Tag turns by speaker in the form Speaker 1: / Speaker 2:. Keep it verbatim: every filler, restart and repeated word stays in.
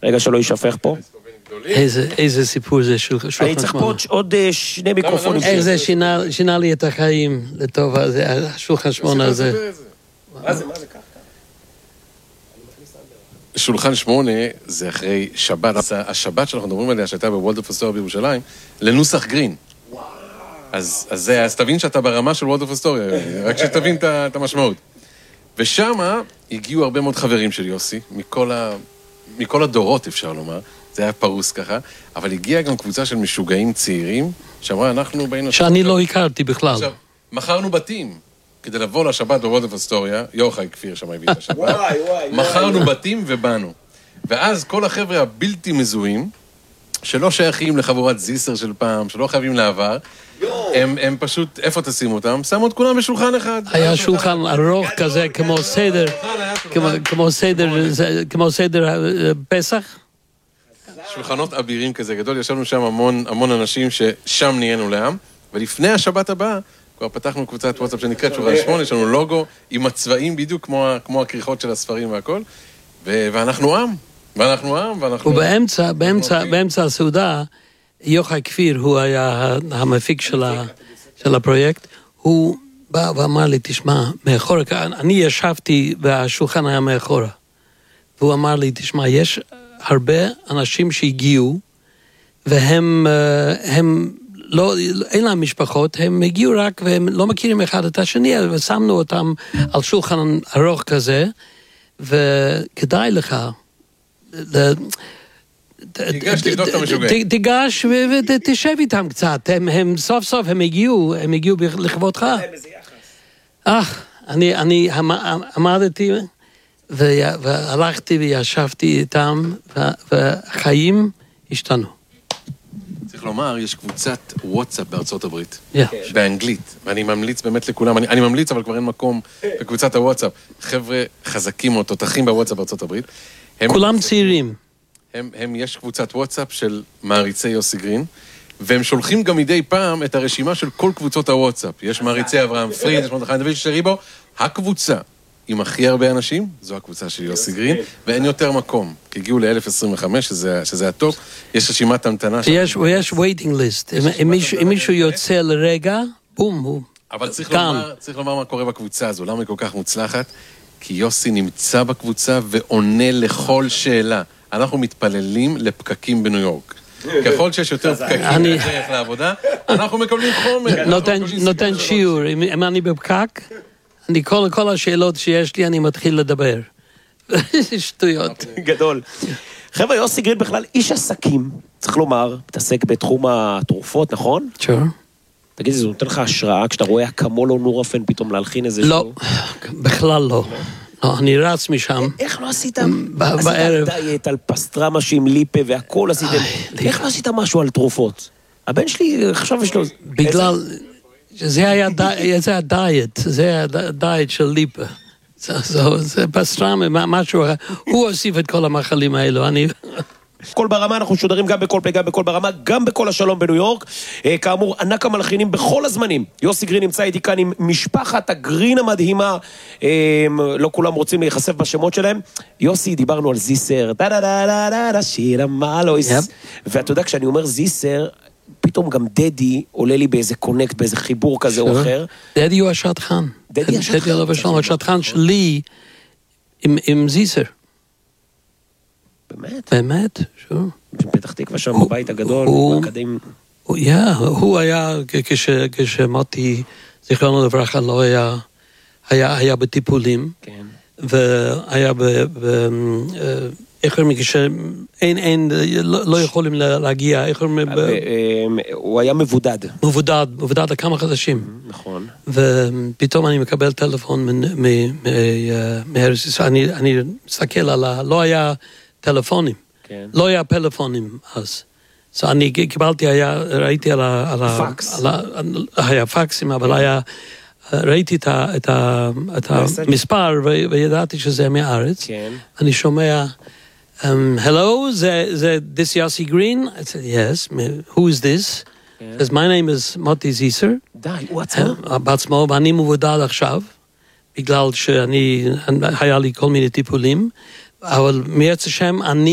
Speaker 1: רגע שלא יישפך פה.
Speaker 2: איזה סיפור זה שולחן שמונה.
Speaker 1: אני צריך פה עוד שני מיקרופונים.
Speaker 2: איך זה שינה לי את החיים לטוב, השולחן שמונה הזה.
Speaker 1: מה זה, מה זה ככה?
Speaker 3: שולחן שמונה זה אחרי שבת, השבת שאנחנו מדברים עליה שהייתה בוולדורף אסטוריה בירושלים, לנוסח גרין. אז, אז, אז תבין שאתה ברמה של וולדורף אסטוריה, רק שתבין את המשמעות. ושם הגיעו הרבה מאוד חברים של יוסי, מכל, ה, מכל הדורות אפשר לומר, זה היה פרוס ככה, אבל הגיעה גם קבוצה של משוגעים צעירים, שאמרה אנחנו באים...
Speaker 2: שאני לא הכרתי בכלל.
Speaker 3: עכשיו, מכרנו בתים. כדי לבוא לשבת בוולדורף אסטוריה, יוחאי כפיר שם הביא את השבת. וואי, וואי. מכרנו בתים ובאנו. ואז כל החבר'ה הבלתי מזוהים, שלא שייכים לחבורת זיסר של פעם, שלא חייבים לעבר, הם, הם פשוט, איפה תשימו אותם? שמו את כולם בשולחן אחד.
Speaker 2: היה שולחן ארוך כזה, כמו סדר, כמו סדר, כמו סדר פסח.
Speaker 3: שולחנות אבירים כזה גדול, ישבנו שם המון, המון אנשים ששם נהיינו לעם, ולפני השבת הבאה, כבר פתחנו קבוצת וואטסאפ שנקראת שולחן שמונה, יש לנו לוגו עם הצבעים בדיוק כמו, כמו הכריכות של הספרים והכל, ו- ואנחנו עם, ואנחנו עם, ואנחנו...
Speaker 2: ובאמצע, באמצע, באמצע הסעודה, יוחאי כפיר, הוא היה המפיק של, ה, של הפרויקט, הוא בא ואמר לי, תשמע, מאחורה, אני ישבתי והשולחן היה מאחורה, והוא אמר לי, תשמע, יש הרבה אנשים שהגיעו, והם הם, לא, אין להם משפחות, הם הגיעו רק והם לא מכירים אחד את השני, ושמנו אותם על שולחן ארוך כזה, וכדאי לך,
Speaker 3: תיגש, תבדוק את המשוגעים.
Speaker 2: תיגש ותשב איתם קצת, הם סוף סוף, הם הגיעו, הם הגיעו לכבודך. אה, אני עמדתי והלכתי וישבתי איתם, והחיים השתנו.
Speaker 3: צריך לומר, יש קבוצת וואטסאפ בארצות הברית, באנגלית, ואני ממליץ באמת לכולם, אני ממליץ אבל כבר אין מקום בקבוצת הוואטסאפ, חבר'ה חזקים או תותחים בוואטסאפ בארצות הברית.
Speaker 2: כולם צעירים.
Speaker 3: הם, יש קבוצת וואטסאפ של מעריצי יוסי גרין, והם שולחים גם מדי פעם את הרשימה של כל קבוצות הוואטסאפ. יש מעריצי אברהם פריד, יש מרדכי דוד שריבו, הקבוצה עם הכי הרבה אנשים, זו הקבוצה של יוסי גרין, ואין יותר מקום, כי הגיעו ל-אלף עשרים וחמש, שזה, שזה הטופ, יש רשימת המתנה.
Speaker 2: יש, יש waiting list, אם מישהו, אם מישהו יוצא לרגע, בום, הוא
Speaker 3: אבל צריך לומר, צריך לומר מה קורה בקבוצה הזו, למה היא כל כך מוצלחת? כי יוסי נמצא בקבוצה ועונה לכל שאלה. אנחנו מתפללים לפקקים בניו יורק. ככל שיש יותר פקקים בדרך לעבודה, אנחנו מקבלים חומר.
Speaker 2: נותן שיעור, אם אני בפקק, אני כל, כל השאלות שיש לי, אני מתחיל לדבר. שטויות.
Speaker 1: גדול. חבר'ה, יוסי גרין בכלל איש עסקים, צריך לומר, מתעסק בתחום התרופות, נכון?
Speaker 2: שור.
Speaker 1: תגיד, זה נותן לך השראה, כשאתה רואה אקמול או נורפן פתאום להלחין איזה
Speaker 2: לא, בכלל לא. לא, אני רץ משם.
Speaker 1: איך לא עשיתם? עשית דיאט על פסטרמה שעם ליפה והכל עשיתם. איך לא עשית משהו על תרופות? הבן שלי, עכשיו יש לו...
Speaker 2: בגלל... זה היה דיאט, זה היה דיאט של ליפה. זה פסטרמה, משהו... הוא הוסיף את כל המאכלים האלו, אני...
Speaker 1: כל ברמה, אנחנו שודרים גם בכל פלגה, בכל ברמה, גם בכל השלום בניו יורק. כאמור, ענק המלחינים בכל הזמנים. יוסי גרין נמצא איתי כאן עם משפחת הגרין המדהימה. לא כולם רוצים להיחשף בשמות שלהם. יוסי, דיברנו על זיסר. דה-דה-דה-דה-דה, שיר המלויס. ואתה יודע, כשאני אומר זיסר, פתאום גם דדי עולה לי באיזה קונקט, באיזה חיבור כזה או אחר.
Speaker 2: דדי הוא השטחן.
Speaker 1: דדי השטחן.
Speaker 2: דדי עליו השטחן, השטחן שלי עם זיסר.
Speaker 1: באמת?
Speaker 2: באמת, שור.
Speaker 1: פתח תקווה שם בבית הגדול, באקדמיה.
Speaker 2: הוא היה, כשמוטי, זיכרונו לברכה, לא היה, היה בטיפולים, והיה ב... איך אומרים, כשאין, אין, לא יכולים להגיע, איך אומרים...
Speaker 1: הוא היה מבודד.
Speaker 2: מבודד, מבודד לכמה חדשים.
Speaker 1: נכון.
Speaker 2: ופתאום אני מקבל טלפון מארץ ישראל, אני מסתכל על ה... לא היה... טלפונים. כן. לא היה פלאפונים אז. אז אני קיבלתי, היה, ראיתי על ה... על
Speaker 1: פקס.
Speaker 2: על ה, היה פקסים, אבל כן. היה... ראיתי את, ה, את, ה, את המספר, ו, וידעתי שזה מהארץ.
Speaker 1: כן.
Speaker 2: אני שומע, um, hello, זה, זה this Yossi Green? I said, yes. Who is this? כן. Says, my name is מוטי זיסר.
Speaker 1: די, הוא עצמו?
Speaker 2: בעצמו, ואני מבודד עכשיו, בגלל שאני, היה לי כל מיני טיפולים, אבל מארץ השם, אני